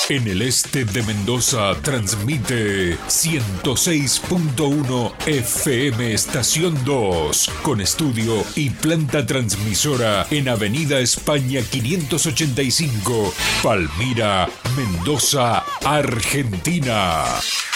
En el este de Mendoza transmite 106.1 FM Estación 2, con estudio y planta transmisora en Avenida España 585, Palmira, Mendoza, Argentina.